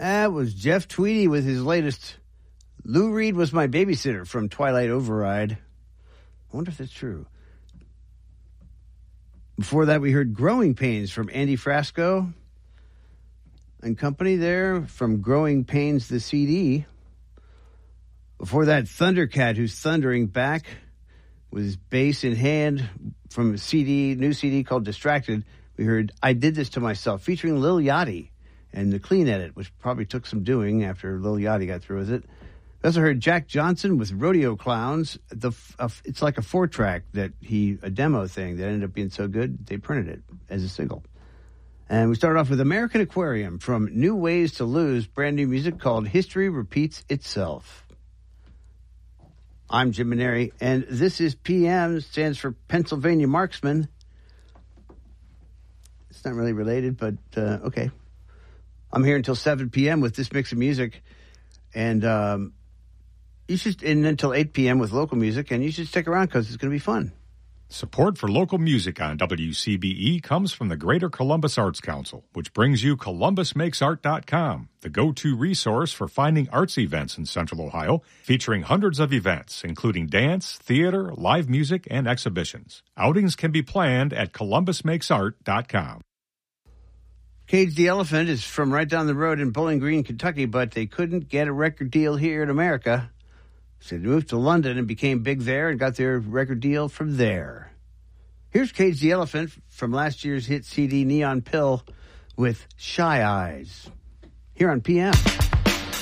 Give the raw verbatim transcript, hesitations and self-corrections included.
That was Jeff Tweedy with his latest Lou Reed Was My Babysitter from Twilight Override. I wonder if that's true. Before that, we heard Growing Pains from Andy Frasco and company there from Growing Pains, the C D. Before that, Thundercat, who's thundering back with his bass in hand from a C D, new C D called Distracted. We heard I Did This to Myself, featuring Lil Yachty and the clean edit, which probably took some doing after Lil Yachty got through with it. We also heard Jack Johnson with Rodeo Clowns. The uh, It's like a four-track that he, a demo thing that ended up being so good, they printed it as a single. And we started off with American Aquarium from New Ways to Lose, brand new music called History Repeats Itself. I'm Jim Maneri, and this is P M, stands for Pennsylvania Marksman. It's not really related, but uh, okay. I'm here until seven p.m. with this mix of music, and um, you should, and until eight p.m. with local music, and you should stick around because it's going to be fun. Support for local music on W C B E comes from the Greater Columbus Arts Council, which brings you Columbus Makes Art dot com, the go-to resource for finding arts events in Central Ohio, featuring hundreds of events, including dance, theater, live music, and exhibitions. Outings can be planned at Columbus Makes Art dot com. Cage the Elephant is from right down the road in Bowling Green, Kentucky, but they couldn't get a record deal here in America. So they moved to London and became big there and got their record deal from there. Here's Cage the Elephant from last year's hit C D Neon Pill with Shy Eyes. Here on P M.